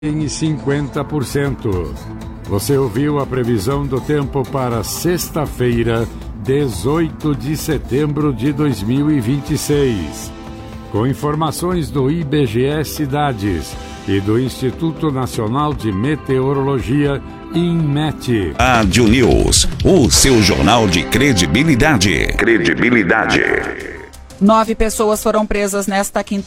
em 50%. Você ouviu a previsão do tempo para sexta-feira, 18 de setembro de 2026. Com informações do IBGE Cidades e do Instituto Nacional de Meteorologia, INMET. Rádio News, o seu jornal de credibilidade. 9 pessoas foram presas nesta quinta